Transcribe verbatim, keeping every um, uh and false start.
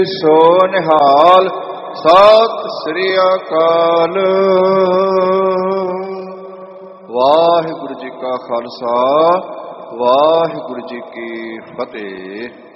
ਸੋ ਨਿਹਾਲ। ਸਤਿ ਸ੍ਰੀ ਅਕਾਲ। ਵਾਹਿਗੁਰੂ ਜੀ ਕਾ ਖਾਲਸਾ, ਵਾਹਿਗੁਰੂ ਜੀ ਕੀ ਫਤਿਹ।